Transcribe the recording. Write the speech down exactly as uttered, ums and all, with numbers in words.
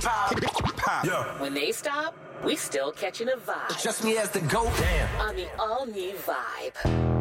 Yeah. When they stop, we still catching a vibe. Trust me as the GOAT. Damn. On the all-new Vibe.